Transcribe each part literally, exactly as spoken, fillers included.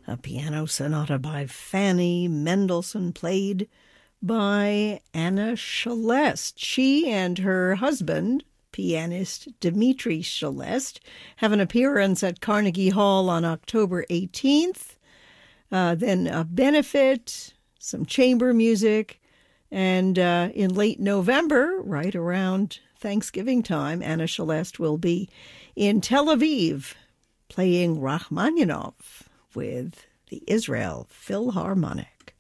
a piano sonata by Fanny Mendelssohn, played by Anna Shelest. She and her husband, pianist Dmitri Shelest, have an appearance at Carnegie Hall on October eighteenth. Uh, then a benefit, some chamber music, and uh, in late November, right around Thanksgiving time, Anna Shelest will be in Tel Aviv playing Rachmaninoff with the Israel Philharmonic.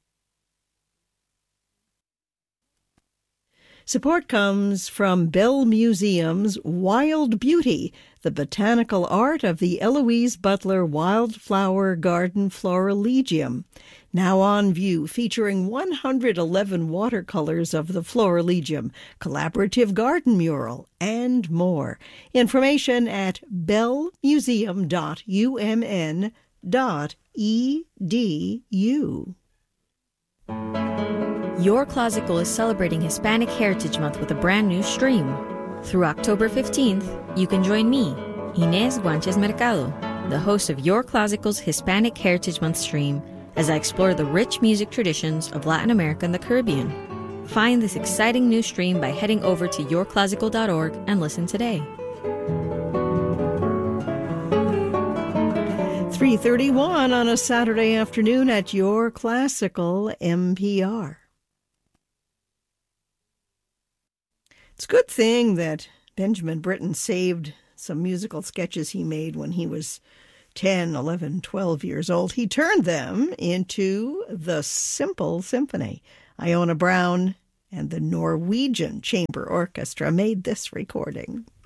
Support comes from Bell Museum's Wild Beauty, the botanical art of the Eloise Butler Wildflower Garden Florilegium, now on view, featuring one hundred eleven watercolors of the Florilegium, collaborative garden mural, and more. Information at bell museum dot u m n dot e d u. Your Classical is celebrating Hispanic Heritage Month with a brand new stream. Through October fifteenth, you can join me, Inés Guanches Mercado, the host of Your Classical's Hispanic Heritage Month stream, as I explore the rich music traditions of Latin America and the Caribbean. Find this exciting new stream by heading over to your classical dot org and listen today. three thirty-one on a Saturday afternoon at Your Classical N P R. It's a good thing that Benjamin Britten saved some musical sketches he made when he was ten, eleven, twelve years old. He turned them into the Simple Symphony. Iona Brown and the Norwegian Chamber Orchestra made this recording.